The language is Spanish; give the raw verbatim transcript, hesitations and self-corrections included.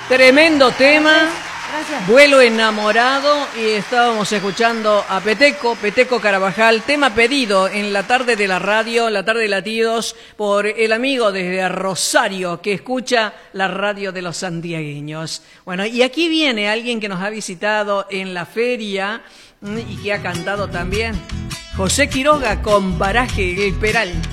Tremendo tema. Gracias. Vuelo enamorado, y estábamos escuchando a Peteco, Peteco Carabajal, tema pedido en la tarde de la radio, la tarde de latidos, por el amigo desde Rosario que escucha la radio de los santiagueños. Bueno, y aquí viene alguien que nos ha visitado en la feria y que ha cantado también, José Quiroga con Paraje El Peral.